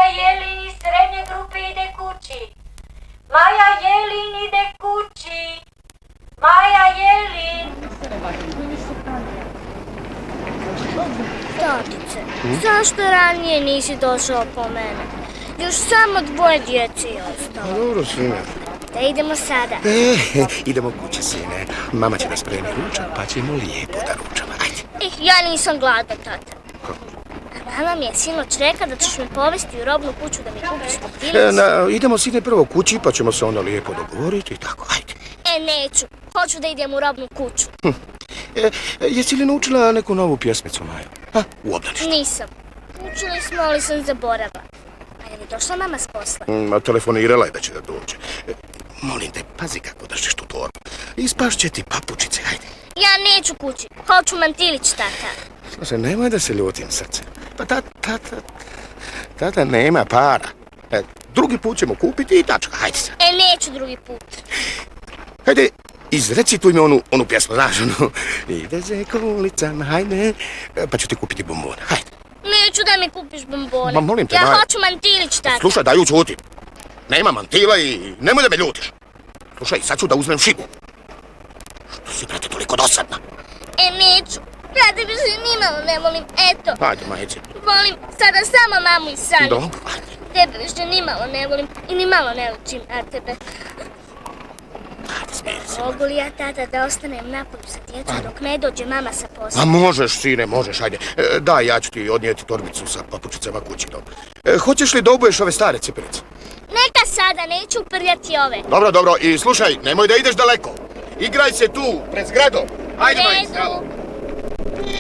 Jelin iz srednje grupe ide kući. Maja Jelin ide kući. Maja Jelin. Tatice, zašto ranije nisi došao po mene? Još samo 2 djece je ostalo. Dobro, sine. Da idemo sada. Idemo kući, sine. Mama će da spremi ručak, pa ćemo lijepo da ručamo. Ajde. Ja nisam gladna, tata. Mama mi je sinoć rekla da ćeš me povesti u robnu kuću da mi kupiš tortilicu. Idemo, sine, prvo kući, pa ćemo se onda lijepo dogovoriti i tako. Ajde. Neću. Hoću da idem u robnu kuću. Jesi li naučila neku novu pjesmicu, Majo? U obdaništu? Nisam. Učili smo, ali sam zaboravila. A je li došla mama s posla? Telefonirala je da će da dođe. Molim te, pazi kako držiš tu torbu. Ispašće ti papučice, hajde. Ja neću kući. Hoću mantilić, tata. Slušaj, nemoj da se ljutim, srce. Pa tata nema para. Drugi put ćemo kupiti i tačka, hajde se. Neću drugi put. Hajde, izrecituj mi onu pjesmu, znaš, ide zeko ulicama, hajde, pa ću ti kupiti bombone, hajde. Neću da mi kupiš bombone. Ma molim te, ja hoću mantilić, tata. Slušaj, daj učuti. Nema mantila i nemoj da me ljutiš. Slušaj, sad ću da uzmem šibu. Što si, brate, toliko dosadna? Neću. Ja te više nimalo ne volim, eto. Hajde, majci. Volim sada samo mamu i Sanju. Dobro, hajde. Tebe više nimalo ne volim i nimalo ne ličim na tebe. Hajde, smiri se. Mogu li ja, tata, da ostanem napolju sa djecom dok ne dođe mama sa posla? A možeš, sine, možeš, hajde. Daj, ja ću ti odnijeti torbicu sa papučicama kući, dobro. Hoćeš li da obuješ ove stare cipelice? Neka sada, neću uprljati ove. Dobro, i slušaj, nemoj da ideš daleko. Igraj se tu, pred zgradom. Hajde, majci, zdravo.